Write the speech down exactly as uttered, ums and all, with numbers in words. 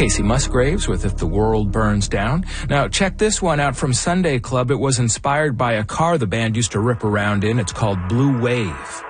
Casey Musgraves with If the World Burns Down. Now, check this one out from Sunday Club. It was inspired by a car the band used to rip around in. It's called Blue Wave.